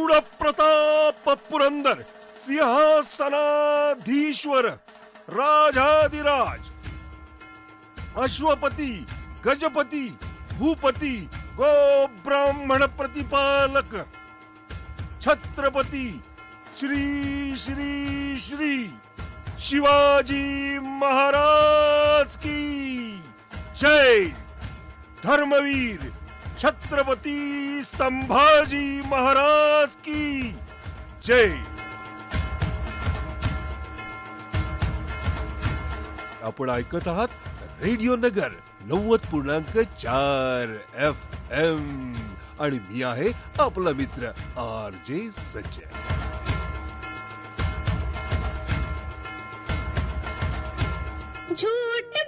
प्रौढ प्रताप पुरंदर सिंहासनाधीश्वर राजाधिराज अश्वपती गजपती भूपती गो ब्राह्मण प्रतिपालक छत्रपती श्री श्री श्री शिवाजी महाराज की जय. धर्मवीर छत्रपती संभाजी महाराज की जय. आपण ऐकत आहात रेडिओ नगर 90.4 FM आणि मी आहे आपला मित्र RJ संजय. झूठ